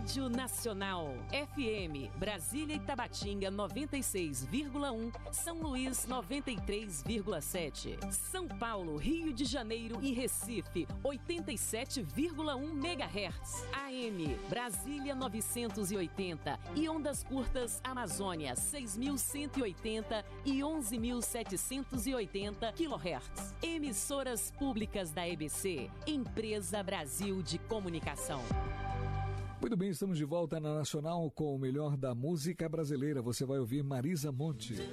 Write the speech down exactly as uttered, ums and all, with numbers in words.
Rádio Nacional. F M, Brasília e Tabatinga noventa e seis vírgula um, São Luís noventa e três vírgula sete. São Paulo, Rio de Janeiro e Recife oitenta e sete vírgula um megahertz. A M, Brasília novecentos e oitenta e ondas curtas Amazônia seis mil cento e oitenta e onze mil setecentos e oitenta quilohertz. Emissoras públicas da E B C, Empresa Brasil de Comunicação. Muito bem, estamos de volta na Nacional com o melhor da música brasileira. Você vai ouvir Marisa Monte.